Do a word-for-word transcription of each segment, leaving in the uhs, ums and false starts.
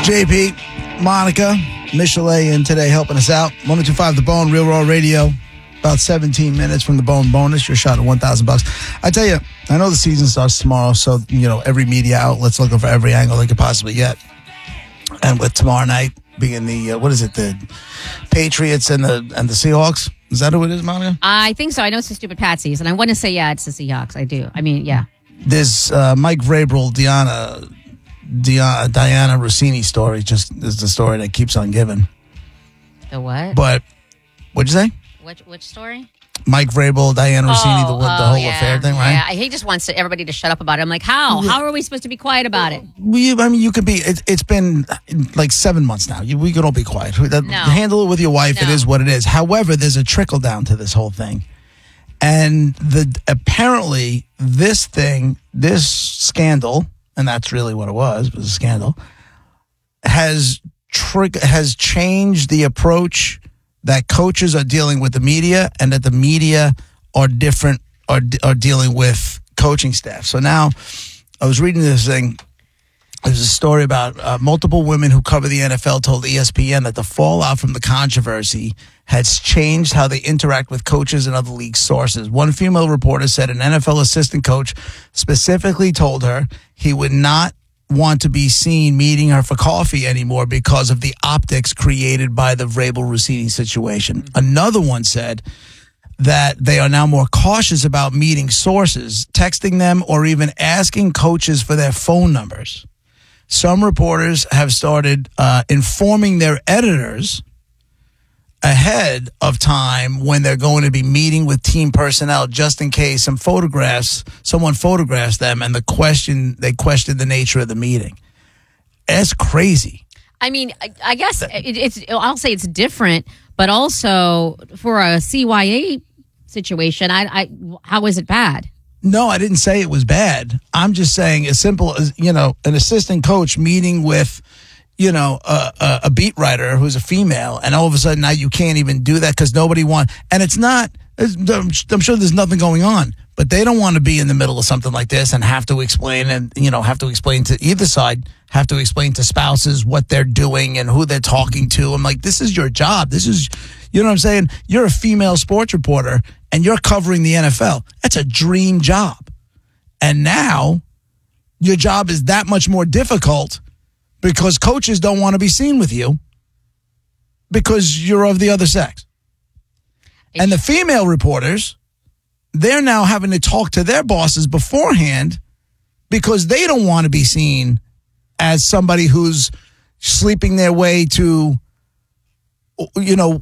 J P, Monica, Michelet in today helping us out. one oh two point five The Bone, Real Raw Radio. About seventeen minutes from the Bone bonus. Your shot at one thousand bucks. I tell you, I know the season starts tomorrow, so, you know, every media outlet's looking for every angle they could possibly get. And with tomorrow night being the, uh, what is it, the Patriots and the and the Seahawks? Is that who it is, Monica? I think so. I know it's the stupid Patsies, and I want to say, yeah, it's the Seahawks. I do. I mean, yeah. This uh, Mike Vrabel, Diana, Diana, Diana Rossini story just is the story that keeps on giving. The what? But, what'd you say? Which which story? Mike Vrabel, Diana Rossini, oh, the, the oh, whole yeah, affair thing, right? Yeah, he just wants to, everybody to shut up about it. I'm like, how? Yeah. How are we supposed to be quiet about it? We, I mean, you could be, it, it's been like seven months now. You, we can all be quiet. That, No. Handle it with your wife. No. It is what it is. However, there's a trickle down to this whole thing. And the apparently this thing, this scandal, and that's really what it was, it was a scandal, has trick has changed the approach that coaches are dealing with the media, and that the media are different, are are dealing with coaching staff. So now, I was reading this thing. There's a story about uh, multiple women who cover the N F L told E S P N that the fallout from the controversy has changed how they interact with coaches and other league sources. One female reporter said an N F L assistant coach specifically told her he would not want to be seen meeting her for coffee anymore because of the optics created by the Vrabel Rossini situation. Another one said that they are now more cautious about meeting sources, texting them, or even asking coaches for their phone numbers. Some reporters have started uh, informing their editors ahead of time when they're going to be meeting with team personnel, just in case some photographs, someone photographs them, and the question they question the nature of the meeting. That's crazy. I mean, I, I guess it, it's, I'll say it's different, but also for a C Y A situation, I, I how is it bad? No, I didn't say it was bad. I'm just saying as simple as, you know, an assistant coach meeting with, you know, a, a, a beat writer who's a female, and all of a sudden now you can't even do that because nobody wants, and it's not, it's, I'm sure there's nothing going on, but they don't want to be in the middle of something like this and have to explain, and, you know, have to explain to either side, have to explain to spouses what they're doing and who they're talking to. I'm like, this is your job. This is, you know what I'm saying? You're a female sports reporter and you're covering the N F L. That's a dream job. And now your job is that much more difficult because coaches don't want to be seen with you because you're of the other sex. And the female reporters, they're now having to talk to their bosses beforehand because they don't want to be seen as somebody who's sleeping their way to, you know,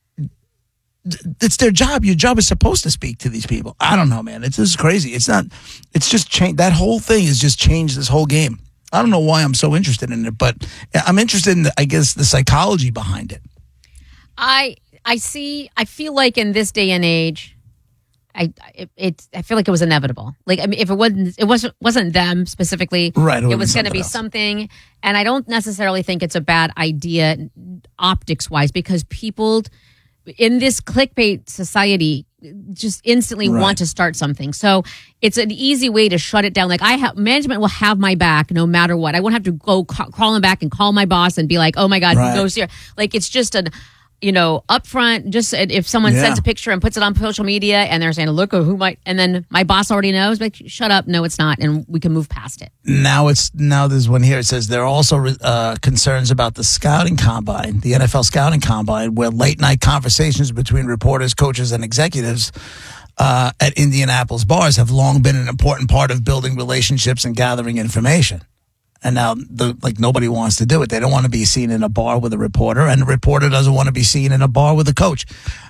it's their job. Your job is supposed to speak to these people. I don't know, man. It's just crazy. It's not, it's just changed. That whole thing has just changed this whole game. I don't know why I'm so interested in it, but I'm interested in, the, I guess, the psychology behind it. I I see. I feel like in this day and age, I it, it I feel like it was inevitable. Like, I mean, if it wasn't, it wasn't wasn't them specifically, right? It, it was going to be else. something, and I don't necessarily think it's a bad idea optics wise because people in this clickbait society just instantly right. want to start something. So it's an easy way to shut it down. Like I have management will have my back no matter what. I won't have to go ca- crawling back and call my boss and be like, oh my God, right. go here. Like it's just an, you know, upfront, just if someone yeah. sends a picture and puts it on social media and they're saying, look, who might, and then my boss already knows, like, shut up. No, it's not. And we can move past it. Now it's, now there's one here. It says there are also uh, concerns about the scouting combine, the N F L scouting combine, where late night conversations between reporters, coaches, and executives uh, at Indianapolis bars have long been an important part of building relationships and gathering information. And now, the, like, nobody wants to do it. They don't want to be seen in a bar with a reporter, and the reporter doesn't want to be seen in a bar with a coach.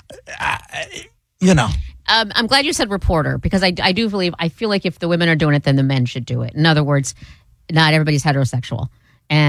I, you know. Um, I'm glad you said reporter, because I, I do believe, I feel like if the women are doing it, then the men should do it. In other words, not everybody's heterosexual.